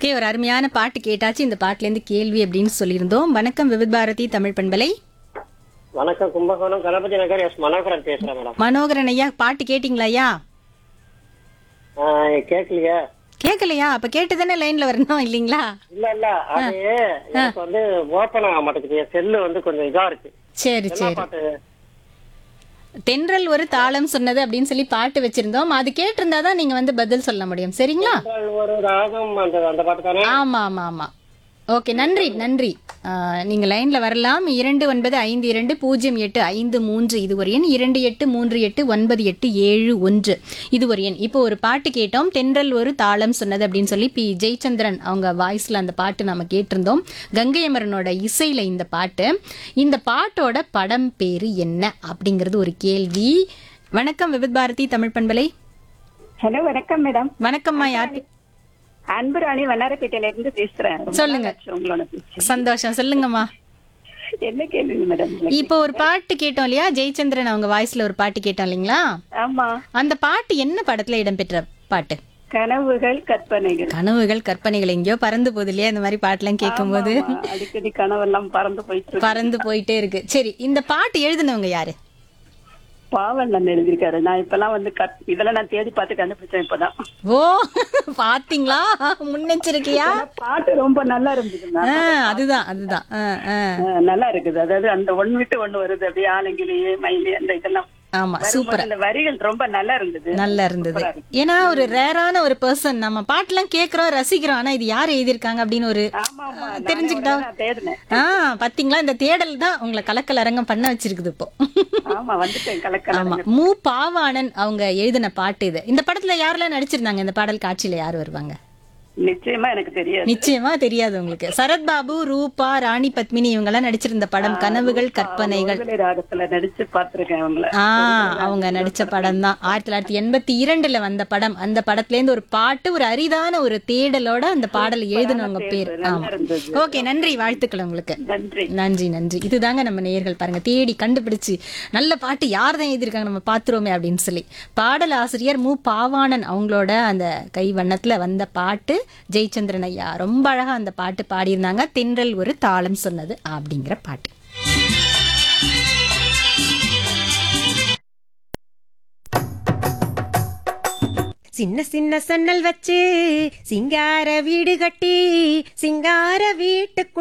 Okay, ஒரு அருமையான பாட்டு கேட்டாச்சு. இந்த பாட்டுல இருந்து கேள்வி அப்படின்னு சொல்லியிருந்தோம். வணக்கம் விவித் பாரதி தமிழ் பண்பலை. வணக்கம், கும்பகோணம் கணபதி நகர் எஸ் மனோகரன் பேசுறேன் மேடம். மனோகரன் ஐயா, பாட்டு கேட்டிங்களா ஐயா? கேட்கலையா? கேட்கலையா? அப்ப கேட்டுதானே லைன்ல வரணும் இல்லீங்களா? இல்ல அது எனக்கு வந்து ஓபன் ஆக மாட்டேங்குது. என் செல்லு வந்து கொஞ்சம் இதா இருக்கு. சரி என்ன சரி. பாட்டு? தென்றல் ஒரு தாளம் சொன்னது அப்படின்னு சொல்லி பாட்டு வச்சிருந்தோம். அது கேட்டிருந்தாதான் நீங்க வந்து பதில் சொல்ல முடியும். சரிங்களா? ஒரு ராகம் அந்த அந்த பாட்டு தானே? ஆமா ஆமா ஆமா. ஓகே, நன்றி நன்றி. நீங்க லைன்ல வரலாம். 29520853 இது ஒரு எண். 28389871 இது ஒரு எண். இப்போ ஒரு பாட்டு கேட்டோம், தென்றல் ஒரு தாளம் சொன்னது அப்படின்னு சொல்லி பி ஜெயச்சந்திரன் அவங்க வாய்ஸ்ல அந்த பாட்டு நம்ம கேட்டிருந்தோம். கங்கை அமரனோட இசையில இந்த பாட்டு. இந்த பாட்டோட படம் பேரு என்ன அப்படிங்கிறது ஒரு கேள்வி. வணக்கம் விவித் பாரதி தமிழ் பண்பலை. ஹலோ, வணக்கம் மேடம். வணக்கம்மா. யார்? அன்புராணி வண்ணாரப்பேட்டையில இருந்து பேசுறேன். ரொம்ப சொல்லுங்க. நாளாச்சு உங்களோட பேசி. சந்தோஷம், சொல்லுங்கம்மா. என்ன கேளுங்க மேடம். இப்போ ஒரு பாட்டு கேட்டோம் இல்லையா, ஜெயச்சந்திரன் அவங்க வாய்ஸ்ல ஒரு பாட்டு கேட்டோம் இல்லைங்களா? ஆமா, அந்த பாட்டு என்ன படத்துல இடம்பெற்ற பாட்டு? கனவுகள் கற்பனைகள். கனவுகள் கற்பனைகள். எங்கேயோ பறந்து போகுது இல்லையா இந்த மாதிரி பாட்டுலாம் கேட்கும் போது? ஆமா, அடிக்கடி கனவெல்லாம் பறந்து போயிட்டு பறந்து போயிட்டே இருக்கு. சரி, இந்த பாட்டு எழுதுனவங்க யாரு? பாவல் எழுதியிருக்காரு. நான் இப்பெல்லாம் வந்து இதெல்லாம் நான் தேடி பார்த்து கண்டுபிடிச்சேன் இப்பதான். ஓ, பாத்தீங்களா முன்னெச்சரிக்கையா? பாட்டு ரொம்ப நல்லா இருந்தது. அதுதான் அதுதான். நல்லா இருக்குது. அதாவது அந்த ஒன்னு விட்டு ஒண்ணு வருது, அப்படியே ஆலங்கிலேயே மயிலே அந்த இதெல்லாம். ஆமா, சூப்பர். அந்த வரிகள் ரொம்ப நல்லா இருந்தது. நல்லா இருந்தது. ஏன்னா ஒரு ரேரான ஒரு பர்சன், நம்ம பாட்டுலாம் கேக்குறோம் ரசிக்கிறோம், ஆனா இது யார் எழுதியிருக்காங்க அப்படின்னு ஒரு தெரிஞ்சுக்கிட்டா. பாத்தீங்களா, இந்த தேடல் தான் உங்களை கலக்கல் அரங்கம் பண்ண வச்சிருக்குது இப்போ. ஆமா, வந்துட்டேன் கலக்கல். ஆமா, மு பாவாணன் அவங்க எழுதின பாட்டு இது. இந்த படத்துல யாரெல்லாம் நடிச்சிருந்தாங்க? இந்த பாடல் காட்சியில யார் வருவாங்க? நிச்சயமா எனக்கு தெரியாது. நிச்சயமா தெரியாது உங்களுக்கு. சரத்பாபு, ரூபா, ராணி பத்மினி இவங்க எல்லாம் நடிச்சிருந்த படம் கனவுகள் கற்பனைகள். ராகத்துல நடிச்சு பாத்திருக்கேன் அவங்கள. அவங்க நடிச்ச படம் தான் 1982 வந்த படம். அந்த படத்துல இருந்து ஒரு பாட்டு, ஒரு அரிதான ஒரு தேடலோட அந்த பாடல் எழுதினவங்க பேர். ஆமா, ஓகே, நன்றி, வாழ்த்துக்கள் உங்களுக்கு. நன்றி நன்றி நன்றி. இதுதாங்க நம்ம நேயர்கள் பாருங்க, தேடி கண்டுபிடிச்சு நல்ல பாட்டு யார் தான் எழுதியிருக்காங்க நம்ம பாத்துருவோமே அப்படின்னு சொல்லி. பாடல் ஆசிரியர் மு பாவாணன் அவங்களோட அந்த கை வண்ணத்துல வந்த பாட்டு. ஜெயச்சந்திரன் ஐயா ரொம்ப அழகா அந்த பாட்டு பாடியிருந்தாங்க. தென்றல் ஒரு தாளம் சொன்னது அப்படிங்கிற பாட்டு. சின்ன சின்ன சன்னல் வச்சு சிங்கார வீடு கட்டி சிங்கார வீட்டுக்கு